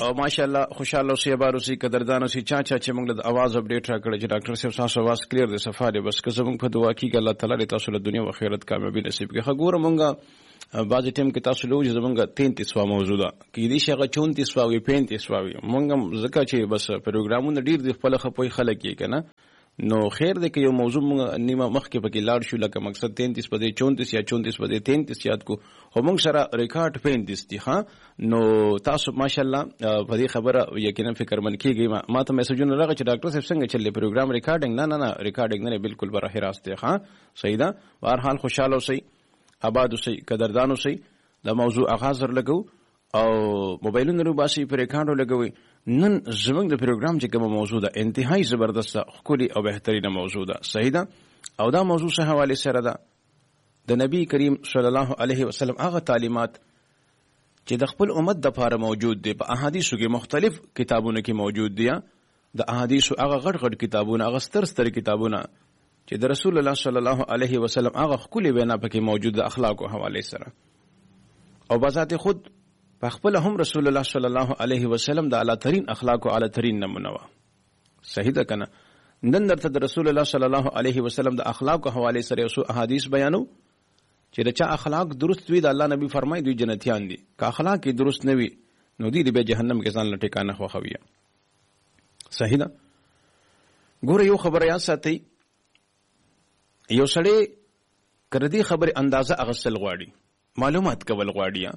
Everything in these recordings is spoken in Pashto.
ماشاءالله خوشاله اوسئ بار اوسئ قدردان اوسئ چا چې موږ له اواز اپډیټ راکړی چې ډاکټر صاحب تاسو اواز کلیر دی صفه دی بس که زموږ په دعا کېږي الله تعالی دې تاسو له دنیا او آخرت کامیابی نصیب کړي. ګوره مونږ بعضې ټایم کې تاسو لوجه زمونږ 33 موضوع ده کېدای شي هغه 34 وي 35 وي مونږ هم ځکه چې بس پروګرامونه ډېر دي خپله ښه پوهې خلک یې که نه نو خیر دی که یو موضوع مونږ نیمه مخکې پکې لاړ شو لکه مقصد 33 په دې 34 یا 34 په دې 33 یاد کو خو مونږ سره ریکارډ 35 دي ها نو تاسو ماشاءالله په دې خبره یقینا فکرمن کېږئ. ما ته میسجونه راغی چې ډاکټر صاحب څنګه چلې پروګرام ریکارډینګ نه ریکارډینګ نه بالکل براه راست دی ها صحیح ده. بهرحال خوشاله اوسئ آباد اوسئ قدردان اوسئ د موضوع آغاز لګو او موبایلونه روباسي پر ریکارډو لګوي. نن زموږ د پروګرام چې کومه موضوع ده انتهایی زبردست ښکلي او بهترینه موضوع ده صحیح ده او دا موضوع څه حوالې سره ده د نبی کریم صلی الله علیه وسلم هغه تعلیمات چې د خپل امت دپاره موجود دي په احادیثو کې مختلف کتابونو کې موجود دي د احادیثو هغه غټ کتابونه هغه ستر کتابونه چې د رسول الله صلی الله علیه وسلم هغه ښکلې وینا پکې موجود د اخلاقو حوالې سره او بذات خود په خپل هم رسول الله صلی الله علیه وسلم د اعلی ترین اخلاق او اعلی ترین نمونه و صحیح ده کنه. نن درته د رسول الله صلی الله علیه وسلم د اخلاق او حواله سره اوسو احادیث بیانو چې د چا اخلاق درست وي د الله نبی فرمایي دوی جنتیان دي که اخلاق درست نه وي نو دوی به جهنم کې ځان لټکانه خوخوي صحیح ده. ګوره یو خبره یا ساتي یو سړی کړدي خبره اندازه اغسل غواړي معلومات کول غواړي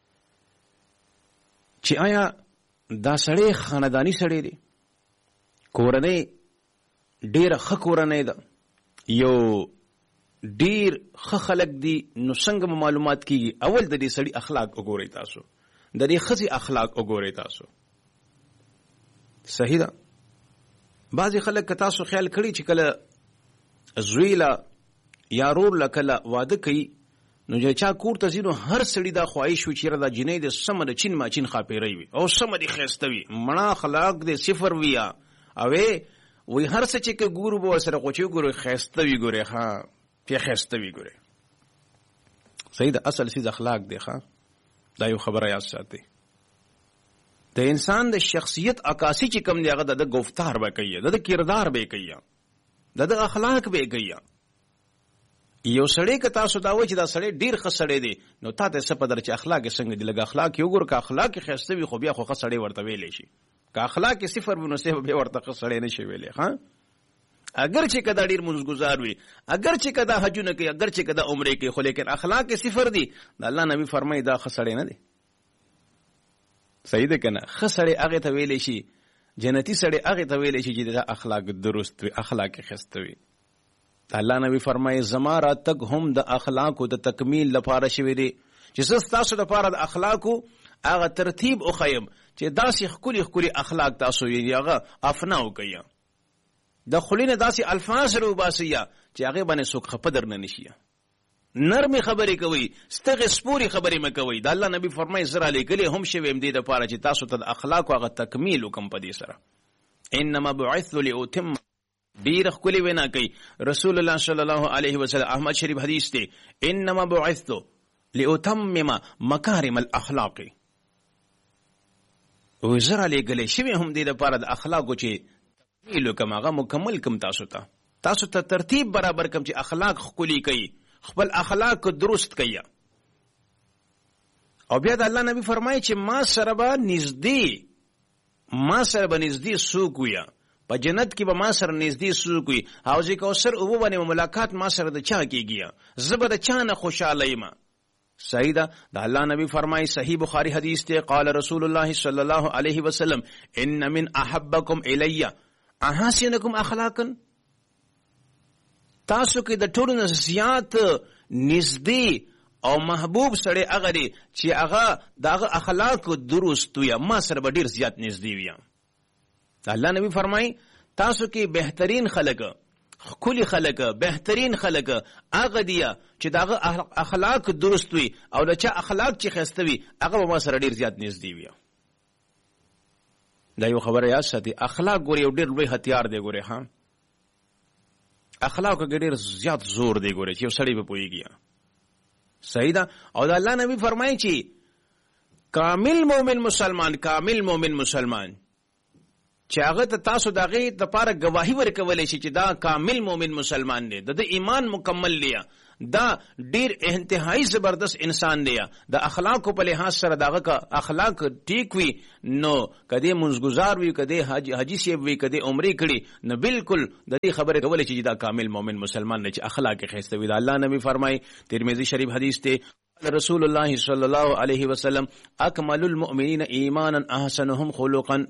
چې آیا دا سړی خاندانی سړی دی کورنۍ ډېره ښه کورنۍ ده یو ډېر ښه خلک دي نو څنګه معلومات کیږي اول د دې سړي اخلاق وګورئ تاسو د دې ښځې اخلاق وګورئ تاسو صحیح ده. بعضې خلک که تاسو خیال کړي چې کله زوی له یا رور له کله واده کوي نو چې چا کور ته ځي نو هر سړي دا خواهش وي چې دا جنۍ د سمه د چین ماچین ښاپېری وي او سمه دې ښایسته وي مړه اخلاق دې صفر وي او وی هر څه چې که ګورو به ورسره خو چې وګورئ ښایسته وي ګورئ ښه پې ښایسته وي ګورئ صحیح ده. اصل څیز اخلاق دی ښه دا یو خبره یاد ساتئ. د انسان د شخصیت عکاسي چې کوم دی هغه د گفتار به کوي د کردار به کوي د اخلاق به کوي. یو سړی که تاسو دا وایي چې دا سړی ډېر ښه سړی دی نو تا ته څه پدر چې اخلاق یې څنګه دي لږ اخلاق یې وګوره که اخلاق یې ښایسته وي خو بیا خو ښه سړی ورته ویلی شي که اخلاق یې صفر وي نو صحیح بیا ورته ښه سړی نه شي ویلی ښه اگر چې که دا ډېر منځګزار وي اگر چې که دا حجونه کوي اگر چې که دا عمرې کوي خو لیکن اخلاق یې صفر دي د الله نبي فرمایي دا ښه سړی نه دی صحیح ده که نه. ښه سړی هغې ته ویلی شي جنتي سړی هغې ته ویلی شي چې دا اخلاق درست وي اخلاق یې ښایسته وي. الله نبی فرمایي زما راتګ هم د اخلاقو د تکمیل لپاره شوی دی چې زه ستاسو لپاره د اخلاقو هغه ترتیب وښیم چې داسې ښکلي اخلاق تاسو یې هغه افنا وکړئ د خولې نه داسې الفاظ راوباسئ چې هغې باندې څوک خفه درنه نه شي نرمې خبرې کوئ ستغې سپورې خبرې مه کوئ. د الله نبی فرمایي زه رالیږلی هم شوی یم دې دپاره چې تاسو ته د اخلاقو هغه تکمیل وکړم په دې سره انما بعثت لاتم ډیر ښکلې وینا کوي رسول الله صلی الله علیه وسلم احمد شریف حدیث دی انما بعثت لاتمم مکارم الاخلاق و زه رالیږلی شوی هم دې دپاره د اخلاقو چې تکمیل وکړم هغه مکمل کړم تاسو ته ترتیب برابر کړم چې اخلاق ښکلي کوي خپل اخلاق درست کوي. او بیا د الله نبی فرمایي چې ما سره به نږدې څوک وي په جنت کې به ما سره نږدې څوک وي حوض کوثر اوبه باندې ملاقات ما سره د چا کېږي زه به د چا نه خوشحاله یم صحیح ده. د الله نبی فرمایي صحیح بخاري حدیث دی قال رسول الله صلی الله علیه وسلم ان من احبکم الی احسنکم اخلاقا تاسو کې د ټولو نه زیات نږدې او محبوب سړی هغه دی چې هغه د هغه اخلاق درست وي ما سره به ډېر زیات نږدې وي. الله نبی فرمایي تاسو کې بهترین خلک ښکلي خلک بهترین خلک هغه دي چې د هغه اخلاق درست وي او د چا اخلاق چې ښایسته وي هغه به ما سره ډېر زیات نږدې وي. دا یو خبره یاد ساتئ اخلاق ګورې یو ډېر لوی هتیار دی ګورې ها اخلاقو کې ډېر زیات زور دی ګورې چې یو سړی به پوهېږي صحیح ده. او د الله نبی فرمایي چې کامل مومن مسلمان چې هغه ته تاسو د هغې دپاره ګواهي ورکولی شي چې دا کامل مومن مسلمان دی، د ایمان مکمل دی، دا ډیر انتهایی زبردست انسان دی، د اخلاقو په لحاظ سره دغه اخلاق ټیک وي، نو کدی منځګزار وي، کدی حاجی صاحب وي، کدی عمرې کړي، نو بالکل د دې خبره کولی چې دا کامل مومن مسلمان دی چې اخلاق یې ښایسته وي. د الله نبی فرمایي، ترمذی شریف حدیث دی، رسول الله صلی الله علیه وسلم اکمل المؤمنین ایمانا احسنهم خلقا.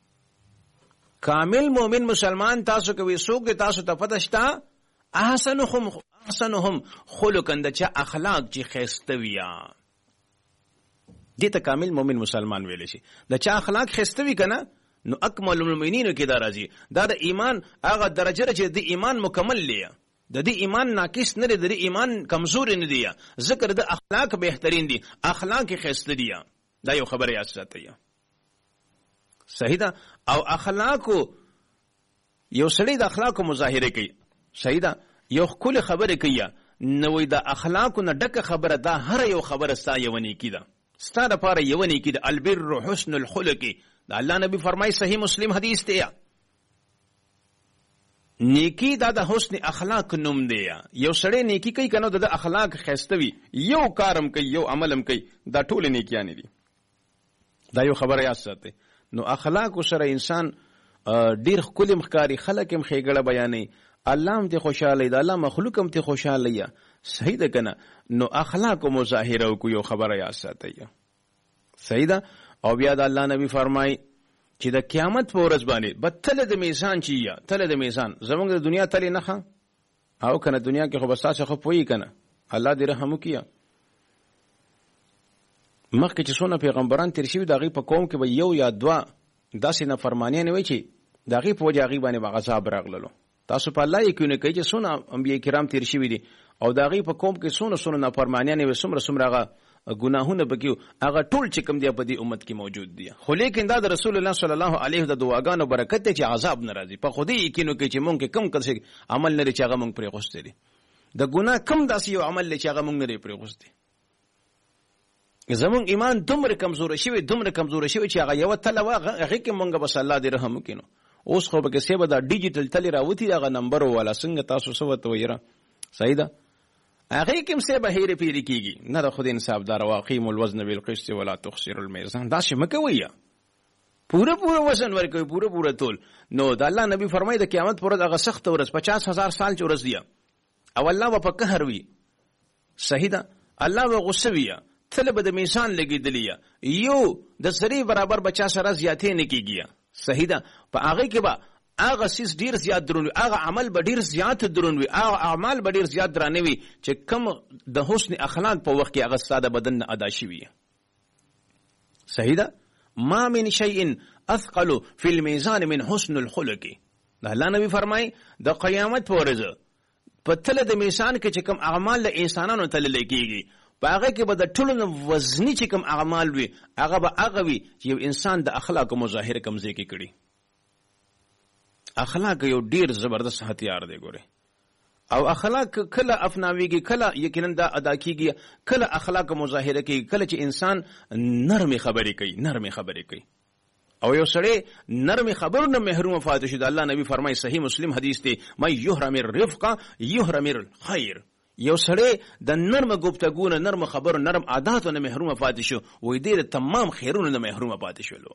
کامل مومن مسلمان تاسو کوي څوک دی تاسو ته پته شته؟ احسنهم خلقا، د چا اخلاق چې ښایسته وي دې ته کامل مومن مسلمان ویلی شي. د چا اخلاق ښایسته وي که نه، نو اکمل المؤمنینو کې دا راځي. دا د ایمان هغه درجه ده چې د ایمان مکمل دی، د دې ایمان ناقص نه دی، د دې ایمان کمزور نه دی، ذکر د اخلاق بهترین دي، اخلاق یې ښایسته دي. دا یو خبره یاد ساتئ، صحیح ده. او اخلاقو یو سړی د اخلاقو مظاهره کوي، صحیح ده، یو ښکلې خبرې کوي، نو د اخلاقو نه ډکه خبره ده، هر یو خبره ستا یوه نیکي ده، ستا دپاره یوه نیکي ده. البر حسن الخلق، د الله نبی فرمایي، صحیح مسلم حدیث دی، نیکی دا د حسن اخلاق نوم دی. یو سړی نیکی کوي که نو د اخلاق ښایسته وي، یو کارم کوي، یو عملم کوي، دا ټولې نیکیانې دي. دا یو خبره یاد ساتئ. نو اخلاقو سره انسان ډیر ښکلي ښکاري، خلک هم ښېګړه بیانوي، الله هم ترې خوشحاله د الله مخلوق هم ترې خوشحاله، صحیح ده که نه؟ نو اخلاقو مظاهره وکړو، یو خبره یاد ساتئ، صحیح ده. او بیا د الله نبی فرمایي چې د قیامت په ورځ باندې به تله د میزان چې تله د میزان زمونږ د دنیا تلې نښه او که نه دنیا کې خو به ستاسې ښه پوهېږي که نه، الله دې رحم وکړي. مخکې چې څونه پیغمبران تیر شوي د هغې په قوم کې به یو یا دوه داسې نافرمانیانې وی چې د هغې په وجه هغې باندې به عذاب راغللو. تاسو په الله یقین کوئ چې څونه انبیا کرام تیر شوي دي او د هغې په قوم کې څونه نافرمانیانې وي، څومره هغه ګناهونه پکې وو، هغه ټول چې کوم دی په دې امت کې موجود دي. خو لیکن دا د رسول الله صلی الله علیه د دعاګانو برکت دی چې عذاب نه راځي. په خودی یقین کوئ چې مونږ کې کم کم عمل نه دی چې هغه مونږ پرې غوستی دی، د ګناه کم داسې یو عمل دی چې هغه مونږ نه دی پرې غوستی. زمونږ ایمان دومره کمزوره شوی چې هغه یوه تله وه، هغې کې مونږ بس الله دې رحم وکړي. نو اوس خو پکې سیبه دا ډیجیټل تلې راوتي هغه نمبر والا څنګه تاسو څه ورته ویره، صحیح ده، هغې کې هم سیبه هیرې پیرې کېږي. نه د خدای انصاف داره، واقیموا الوزن بالقسط ولا تخسروا الميزان، داسې مه کوئ، پوره وزن ورکوئ، پوره تول. نو د الله نبی فرمایي د قیامت په ورځ هغه سخته ورځ 50,000 سال چې ورځ دی، او الله به په قهر وي، صحیح ده، الله به غصه وي، تله به د میزان لګېدلي، یو د سرې برابر به چا سره زیاتې نه کېږي، صحیح ده. په هغې کې به هغه سیس ډیر زیات درون وي، هغه عمل به ډیر زیات درون وي، هغه اعمال به ډیر زیات درانه وي چې کم د حسن اخلاق په وخت کې هغه ستا د بدن نه ادا شوي، صحیح ده. ما من شیء اثقل فی المیزان من حسن الخلق، د الله نبی فرمایي د قیامت په ورځ په تله د میزان کې چې کم اعمال د انسانانو تللی کېږي، په هغه کې به د ټولو نه وزني چې کم اعمال وي هغه به هغه وي چې یو انسان د اخلاقو مظاهره کم ځای کې کړي. اخلاق یو ډیر زبردست هتیار دی ګوره، او اخلاق کله افناویږي، کله یقینا دا ادا کیږي، کله اخلاق مظاهره کوي، کله چې انسان نرمي خبرې کوي. او یو سړی نرمي خبرو نه محروم فاتح شي. د الله نبی فرمایي، صحیح مسلم حدیث دی، من یحرم الرفق یحرم الخیر. یو سړی د نرم گفتگو نه، نرم خبرو، نرم عاداتو نه محروم پاتې شو، وایي دی د تمام خیرونو نه محروم پاتې شولو،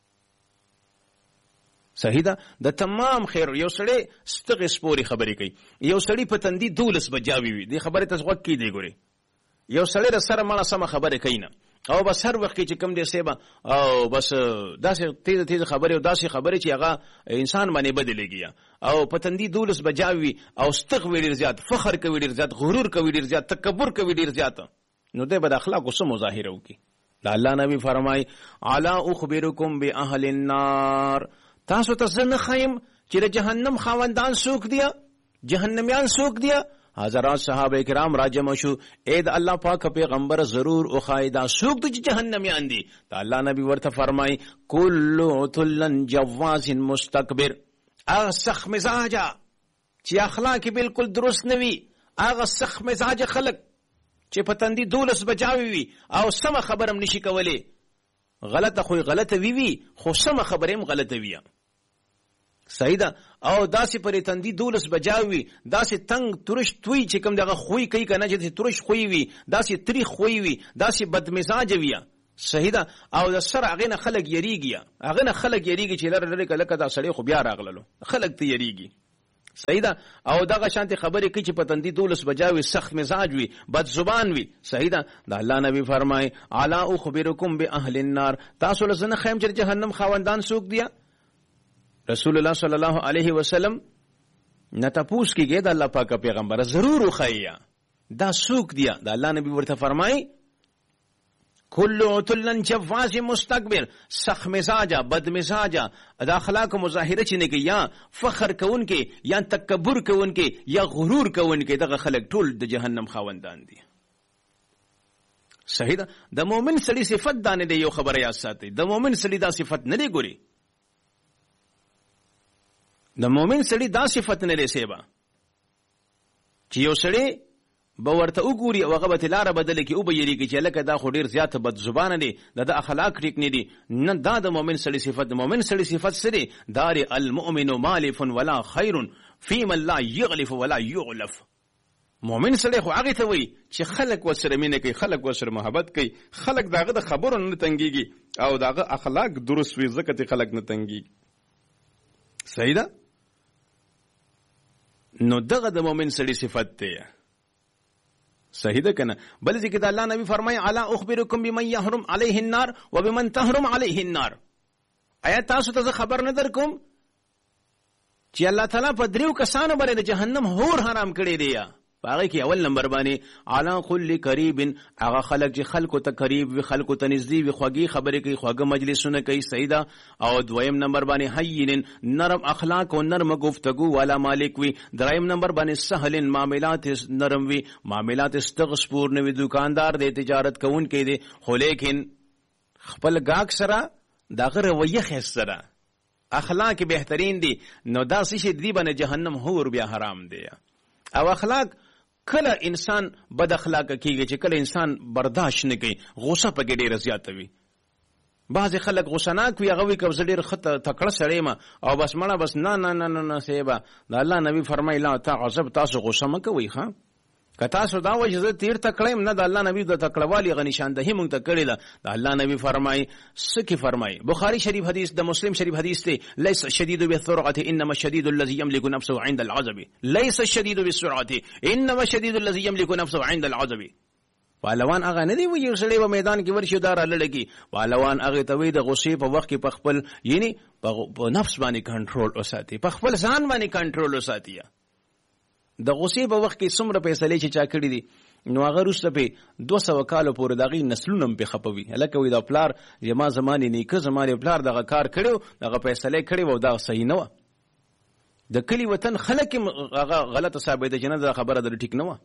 صحیح ده. د تمام خیر. یو سړی ستغې سپورې خبرې کوي، یو سړی په تندي 12 بجاوي وي، دې خبرې ته غوږ کېدی ګورې. یو سړی د سره مړه سمه خبرې کوي نه، او بس هر وخت کې چې کم دی سیبه او بس داسې تیزه خبرې او داسې خبرې چې هغه انسان باندې بدلېږي، او په تندي 12 بجاوي او ستغ وي ډېر زیات، فخر کوي ډېر زیات، غرور کوي ډېر زیات، تکبر کوي ډېر زیات، نو دی به د اخلاقو څه مظاهره وکړي. د الله نبی فرمایي، الا اخبرکم باهل النار، تاسو ته زه نه ښیم چې د جهنم خاوندان څوک دي، جهنميان څوک دي. حضرات صحابه کرام راجمع شو، اې د الله پاک پیغمبر ضرور او خایدا څوک د جهنميان دي. د الله نبی ورته فرمای، کل عتلن جواز مستكبر، هغه سخت مزاجه چې اخلاق بالکل درست نه وي، هغه سخت مزاجه خلک چې په تندي 12 بجاوي وي او سم خبرم نشي کولی، غلطه خو غلطه وی خو سم خبره هم غلطه وی. صحیح ده. او داسې پرې تندي 12 بجاوي، داسې تنگ ترش توي چې کوم دغه خوې کوي کنه چې ترش خوې وي، داسې تریخ خوې وي، داسې بدمزاج وي. صحیح ده. او د سر هغه نه خلک یریږي، هغه نه خلک یریږي چې لره لکه دا سړی خو بیا راغللو، خلک ته یریږي. صحیح ده. او دغه شانتي خبرې کوي چې په تندي 12 بجاوي، سخت مزاج وي، بد زبان وي. صحیح ده. د الله نبی فرمای الا اخبرکم باهل النار، تاسو له زنه خیم چې جهنم خاوندان څوک دي؟ رسول الله صلی الله علیه وسلم نه تاسو کېږي د الله پاک پیغمبر ضرور وخیا دا څوک دی؟ د الله نبی ورته فرمای کل عتلن جواز مستكبر، سخت مزاجه، بد مزاجه، د اخلاق مظاهره چې نه کوي، یا فخر کوونکې، یا تکبر کوونکې، یا غرور کوونکې، دغه خلک ټول د جهنم خاوندان دي. صحیح ده. د مؤمن سړي صفت دانه دی. یو خبره یاد ساتئ، د مؤمن سړي دا صفت نه دی ګوري، د مؤمن سړي دا صفت نه لسی با چې یو سړی به ورته وګوري او هغه به لاره بدله کړي او به یریږي چې لکه دا خو ډېر زیاته بد زبانه دی، د اخلاق ټیک نه دي. نه، دا د مؤمن سړي صفت. د مؤمن سړي صفت څه دی؟ دار المؤمن مالف ولا خیر فی من لا یغلف ولا یغلف. مؤمن سړی خو هغه ته وایي چې خلک ورسره مینه کوي، خلک ورسره محبت کوي، خلک دغه د خبرو نه تنګېږي او دغه اخلاق درست وي، ځکه چې خلک نه تنګېږي. صحیح ده. نو دغه د مؤمن سړي صفت دی. صحیح ده کنه. بل ځکه د الله نبی فرمای الا اخبرکم بمن يحرم عليه النار وبمن تحرم عليه النار. آیا تاسو ته خبر نه درکوم چې الله تعالی په دریو کسانو باندې د جهنم هور حرام کړی دی؟ باغی کې اول نمبر باندې علی کل قریب، هغه خلک چې خلکو ته قریب وي، خلکو ته نږدې وي، خوږی خبرې کوي، خوږه مجلسونه کوي. صحیح ده. او دویم نمبر باندې حیین، نرم اخلاق او نرم گفتگو والا مالک وي. دریم نمبر باندې سهل، معاملات نرم وي، معاملات استغفور نه وي، دکاندار دی، تجارت کوونکی دی، خو لیکن خپل گاګ سره دغه رویه خسته ده، اخلاق بهترین دي. نو دا څه شي دی باندې جهنم هور بیا حرام دی. او اخلاق کله انسان بد اخلاق کیږي چې کله انسان برداشت نه کوي، غوسه پکې ډیره زیاته وي. بعضې خلک غوسه ناک وي، هغه وایي که زه ډېر ښه تکړه سړی یم او بس مړه بس نه نه نه نه نه صحیبه. د الله نبي فرمایي لا تعصب، تاسو غوسه مه کوئ. ښه که تاسو دا وایي چې زه تیر تکړه یم، نه، د الله نبي د تکړهوالي هغه نشاندهي موږ ته کړې ده. د الله نبي فرمایي څه کې فرمایي؟ بخاري شریف حدیث، د مسلم شریف حدیث دی، لیس الشدید بالسرعة انما الشدید الذي يملك نفسه عند العذب. لیس الشدید بالسرعة انما الشدید الذي يملك نفسه عند العذب. پهلوان هغه نه دی وایي یو سړی په میدان کې ورشي دا رالړږي. پهلوان هغې ته وایي د غصې په وخت کې په خپل یعنې په نفس باندې کنټرول وساتي، په خپل ځان باندې کنټرول وساتي. د غصې په وخت کې څومره فیصلې چې چا کړي دي، نو هغه وروسته پې 200 کالو پورې د هغې نسلونه هم پې خفه وي. هلکه وایي دا پلار زما زمانې نیکه زمانې پلار دغه کار کړی و، دغه فیصلې کړې و او دا صحیح نه وه. د کلي وطن خلک هم هغه غلطه ثابته چې نه دا خبره در ټیک نه وه.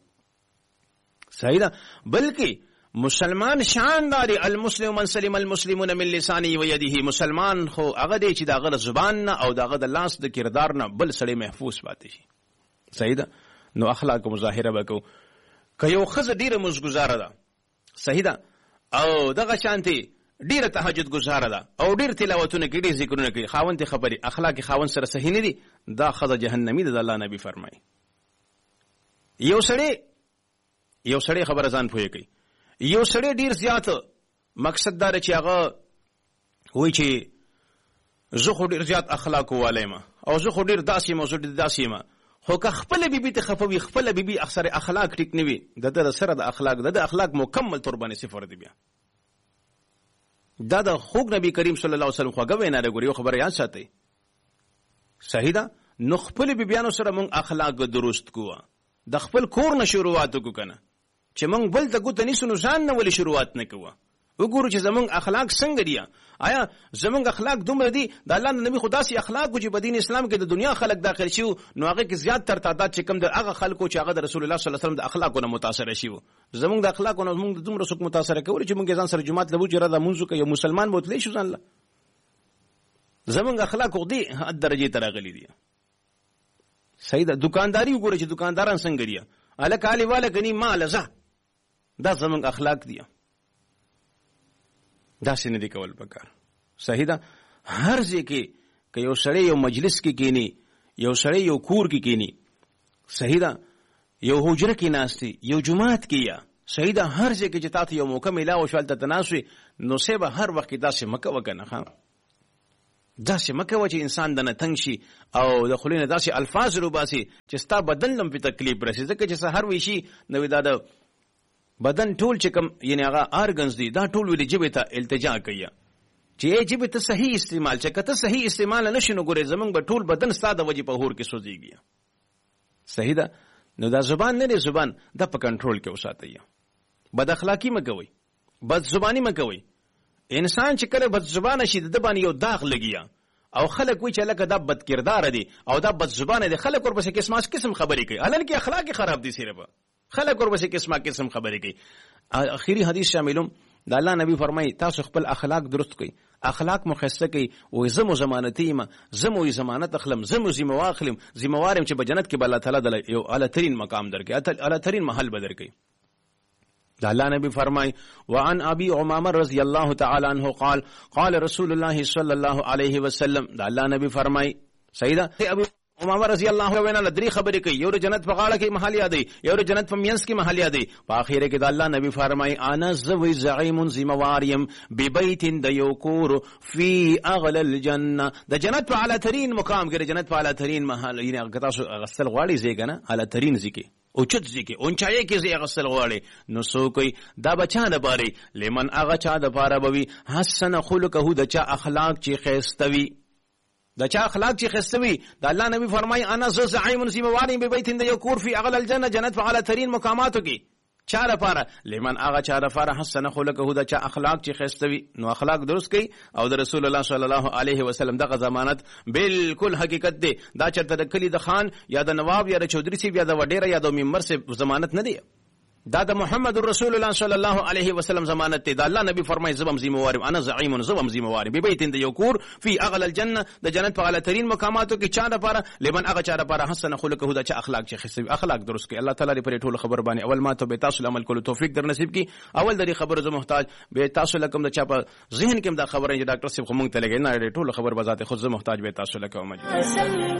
صحیح ده. بلکې مسلمان شانداري المسلم من سلم المسلمون من لسانه و یده. مسلمان خو هغه دی چې د هغه د زبان نه او د هغه د لاس د کردار نه بل سړی محفوظ پاتې شي. صحیح ده. نو اخلاق مظاهره وکړو. که یو ښځه ډېره مزګزاره ده، صحیح ده، او دغه شانتې ډېره تهجد ګزاره ده او ډېر تلاوتونه کوي، ډېر ذکرونه کوي، خاوند ته خبرې اخلاق خاوند سره صحیح نه دي، دا ښځه جهنمي ده. د الله نبي فرمایي یو سړی خبره ځان پوهې کوي، یو سړی ډېر زیات مقصد دا دی چې هغه وایي چې زه خو ډېر زیات اخلاق والی یم او زه خو ډېر داسې یم او زه ډېر داسې یم، خو که خپله بیبي ته خفه وي، خپله بیبي اکثر اخلاق ټیک نه وي، د ده سره د اخلاق مکمل طور باندې صفر دی. بیا دا د خوږ نبي کریم صلی الله علیه وسلم خوږه وینا ده. ګورې یو خبره یاد ساتئ، صحیح ده. نو خپل بیبیانو سره موږ اخلاق درست کوو، د خپل کور نه شروعات وکړو که نه، چې موږ بل ته ګوته نیسو نو ځان نه ولې شروعات نه کوو. وګورو چې زمونږ اخلاق څنګه دي. آیا زمونږ اخلاق دومره دي؟ د الله نبي خو داسې اخلاق و چې په دین اسلام کې د دنیا خلک داخل شي، نو هغه کې زیات تر تعداد چې کم د هغه خلکو چې هغه د رسول الله صلی الله علیه وسلم د اخلاقو نه متاثره شي. زمونږ د اخلاقو نه موږ دومره څوک متاثره کوي چې موږ ځان سره جماعت له وجه را د مونځ کوي، یو مسلمان بوتلی شو ځان له. زمونږ اخلاق دې حد درجې ته راغلي دي. صحیح ده. دکانداري وګوره چې دکانداران څنګه دي، هلکه هلې واله کني ماله ځه، دا زمونږ اخلاق دي. داسې نه دي کول پکار. صحیح ده. هر ځای کې که یو سړی یو مجلس کې کینی، یو سړی یو کور کې کینی، صحیح ده، یو حجره کې ناستي، یو جماعت کې یا صحیح ده، هر ځای کې چې تاسو یو موقع ملاو شو هلته ته ناست وي، نو سه به هر وخت داسې مه کوه که نه. داسې مه کوه چې انسان دنه تنګ شي او د خولې نه داسې الفاظ روباسي چې ستا بدن لم پې تکلیف رسي. ځکه چې سهار وشي نو دا د بدن ټول چې کوم یعنې هغه آرګنز دي دا ټول ولې ژبې ته التجا کوي چې ژبې ته صحیح استعمال. چې که ته صحیح استعمال نه شي نو ګورې زمونږ به ټول بدن ستا د وجې په هور کې سوځېږي. صحیح ده. نو دا زبان نه دی، زبان دا په کنټرول کې وساتئ. بد اخلاقی مه کوئ، بد زبانی مه کوئ. انسان چې کله بد زبانه شي د ده باندې یو داغ لګي او خلک وایي چې لکه دا بد کرداره دی او دا بد زبانه دی، خلک ورپسې قسم خبرې کوي، حالانکه اخلاق خراب دي. صرف خلک ورپسې قسم خبرې کوي. اخیری حدیث شاملوم د الله نبی فرمایي تاسو خپل اخلاق درست کړئ، اخلاق مو ښایسته کړئ. وایي زه مو ضمانتي یم، زه مو ضمانت اخلم، زه مو ذمه واخلم، ذمهوار یم چې په جنت کې به الله تعالی د یو اعلیترین مقام درکړي، اعلیترین محل به درکړي. دا الله نبی فرمای وعن ابي امامه رضی الله تعالی عنہ قال قال رسول الله صلی الله علیه وسلم. دا الله نبی فرمای صحیح ده. ابي امامه رضی الله عنه له درې خبرې کوي، یو جنت په غاړه کې محل یادي، یو جنت په مینس کې محل یادي، په اخر کې دا الله نبی فرمای انا ذوی زعیم ذمواریم ببیت د یو کور فی اغل الجنه، د جنت په اعلی ترین مقام کې، جنت په اعلی ترین محل یعنی تاسو غسل غواړي زیګه نه اعلی ترین ځکه اوچت ځکه اونچای کې زی غسل غواړي نو سو کوي دا بچا نه باري لمن هغه چا د پاره بوي حسن خلقه د چا اخلاق چې خيستوي، د چا اخلاق چې خستوي. د الله نبی فرمای انا زعیم ذمواریم ببیت د یو کور فی اغل الجنه، جنت په اعلی ترین مقاماتو کې. چا لپاره؟ لمن هغه چا لپاره حسن خلقه د چا اخلاق چې خستوي، نو اخلاق درست کړي. او د رسول الله صلی الله علیه وسلم دغه ضمانت بالکل حقیقت دی. دا چرته د کلی د خان یا د نواب یا د چودري سی یا د وډیره یا د ممبر سے ضمانت نه دی، دا د محمد رسول الله صلی الله علیه وسلم ضمانت دی. دا الله نبی فرمای زبم ذمواریم انا زعیم زبم ذمواریم ببیت د یو کور فی اغل الجنه، د جنت په اعلی ترین مقاماتو کې. چا لپاره؟ لمن هغه چا لپاره حسن خلقه د چا اخلاق چې خستوي، اخلاق درست کړي. الله تعالی دې پر ټول خبر باندې اول ما ته به تاسو عمل کولو توفیق در نصیب کړي. اول د خبرو زه محتاج به تاسو لکم د چا په ذهن کې دا خبره چې ډاکټر صاحب خو مونږ ته لګي نه ټول خبر بذات خود زه محتاج به تاسو لکم.